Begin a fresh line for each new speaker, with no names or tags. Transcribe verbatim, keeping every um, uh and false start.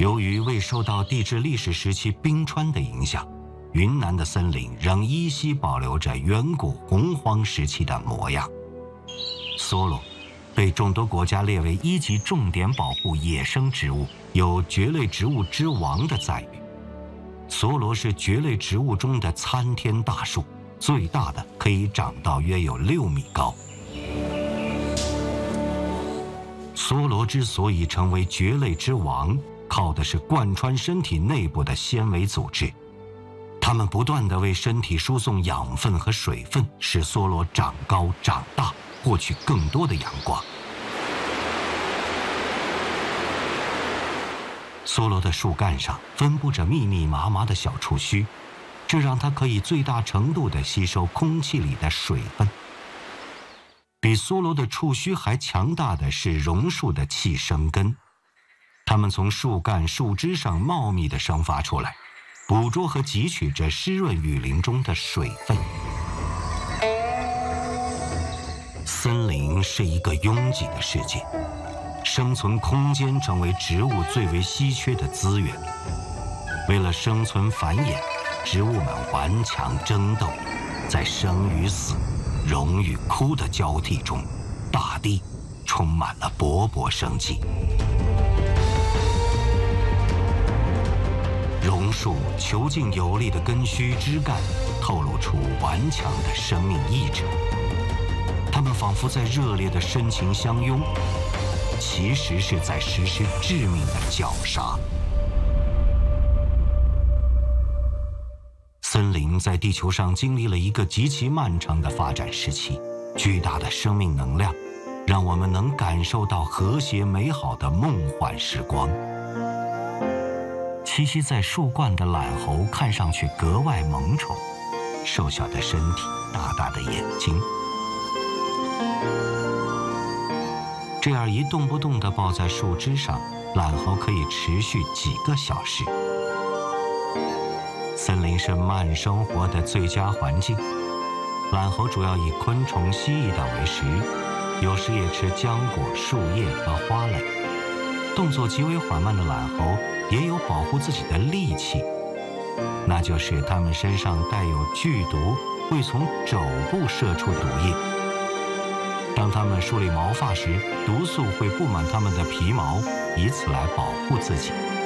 由于未受到地质历史时期冰川的影响，云南的森林仍依稀保留着远古洪荒时期的模样。梭罗被众多国家列为一级重点保护野生植物，有蕨类植物之王的赞誉。梭罗是蕨类植物中的参天大树，最大的可以长到约有六米高。梭罗之所以成为蕨类之王，靠的是贯穿身体内部的纤维组织，它们不断地为身体输送养分和水分，使梭罗长高长大，获取更多的阳光。梭罗的树干上分布着密密麻麻的小触须，这让它可以最大程度地吸收空气里的水分。比梭罗的触须还强大的是榕树的气生根，它们从树干、树枝上茂密地生发出来，捕捉和汲取着湿润雨林中的水分。森林是一个拥挤的世界，生存空间成为植物最为稀缺的资源。为了生存繁衍，植物们顽强争斗，在生与死、荣与枯的交替中，大地充满了勃勃生机。榕树遒劲有力的根须枝干透露出顽强的生命意志，它们仿佛在热烈的深情相拥，其实是在实施致命的绞杀。森林在地球上经历了一个极其漫长的发展时期，巨大的生命能量让我们能感受到和谐美好的梦幻时光。栖息在树冠的懒猴看上去格外萌宠，瘦小的身体，大大的眼睛，这样一动不动地抱在树枝上，懒猴可以持续几个小时。森林是慢生活的最佳环境，懒猴主要以昆虫、蜥蜴等为食，有时也吃浆果、树叶和花蕾。动作极为缓慢的懒猴也有保护自己的利器，那就是它们身上带有剧毒，会从肘部射出毒液。当它们梳理毛发时，毒素会布满它们的皮毛，以此来保护自己。